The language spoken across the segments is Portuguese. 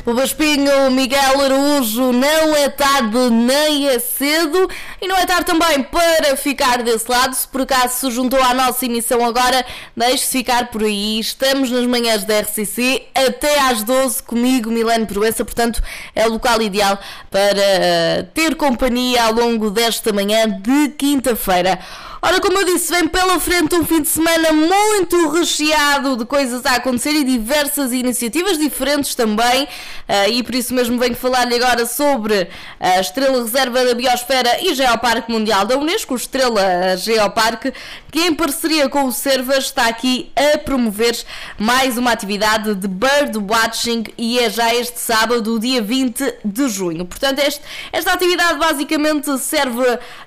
o Baspinho, Miguel Araújo, não é tarde nem é cedo e não é tarde também para ficar desse lado. Se por acaso se juntou à nossa emissão agora, deixe-se ficar por aí. Estamos nas manhãs da RCC até às 12 comigo, Milene Proença, portanto é o local ideal para ter companhia ao longo desta manhã de quinta-feira. Ora, como eu disse, vem pela frente um fim de semana muito recheado de coisas a acontecer e diversas iniciativas diferentes também, e por isso mesmo venho falar-lhe agora sobre a Estrela Reserva da Biosfera e Geoparque Mundial da Unesco, o Estrela Geoparque, que em parceria com o Servas está aqui a promover mais uma atividade de birdwatching e é já este sábado, dia 20 de junho. Portanto, esta atividade basicamente serve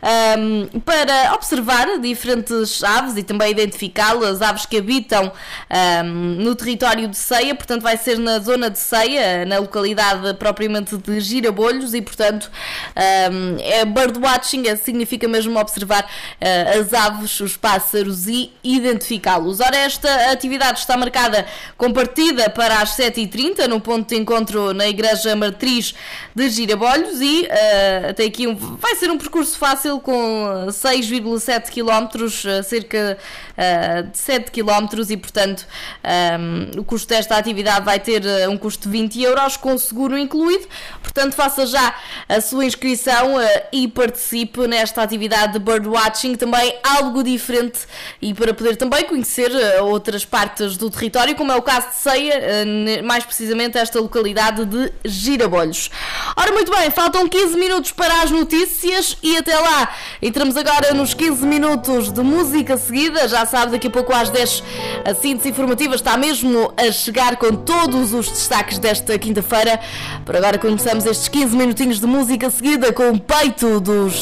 para observar diferentes aves e também identificá-las, aves que habitam no território de Ceia, portanto vai ser na zona de Ceia, na localidade propriamente de Girabolhos e portanto birdwatching significa mesmo observar as aves, os pássaros e identificá-los. Ora, esta atividade está marcada com partida para as 7h30 no ponto de encontro na Igreja Matriz de Girabolhos e até aqui vai ser um percurso fácil com 6,7 km, cerca de 7 km e portanto o custo desta atividade vai ter um custo de 20 euros com seguro incluído, portanto faça já a sua inscrição e participe nesta atividade de birdwatching, também algo diferente e para poder também conhecer outras partes do território, como é o caso de Ceia, mais precisamente esta localidade de Girabolhos. Ora, muito bem, faltam 15 minutos para as notícias e até lá entramos agora nos 15 minutos de música seguida. Já sabe, daqui a pouco às 10 a síntese informativa está mesmo a chegar com todos os destaques desta quinta-feira. Por agora começamos estes 15 minutinhos de música seguida com o peito dos